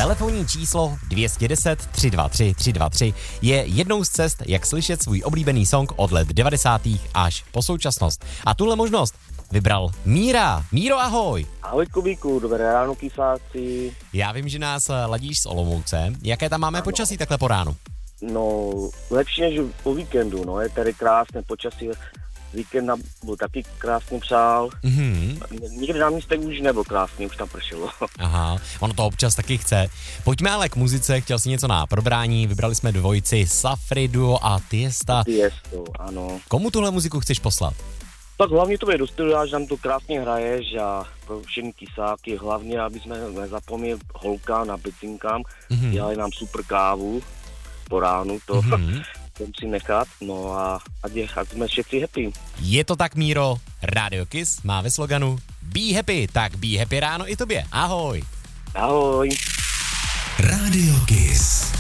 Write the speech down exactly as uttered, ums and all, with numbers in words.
Telefonní číslo dvě set deset tři dva tři tři dva tři je jednou z cest, jak slyšet svůj oblíbený song od let devadesátých až po současnost. A tuhle možnost vybral Míra. Míro, ahoj. Ahoj Kubíku, dobré ráno kysáci. Já vím, že nás ladíš z Olomouce. Jaké tam máme ano. počasí takhle po ránu? No, lepší než o víkendu, no, je tady krásné počasí. Víkend byl taky krásně přál. Mm-hmm. Nikdy na místech už nebyl krásný, už tam pršelo. Aha, ono to občas taky chce. Pojďme ale k muzice, chtěl jsi něco na probrání, vybrali jsme dvojici Safri Duo a Tiesta. Tiesto, ano. Komu tuhle muziku chceš poslat? Tak hlavně to je do studia, že nám to krásně hraješ a pro všechny kysáky, hlavně, aby jsme nezapomněli holka na bicinkám, mm-hmm. dělali nám super kávu po ránu, to mm-hmm. si nechat, no a ať, je, ať jsme všichni happy. Je to tak, Míro, Radio Kiss má ve sloganu Be happy, tak be happy ráno i tobě. Ahoj. Ahoj. Radio Kiss.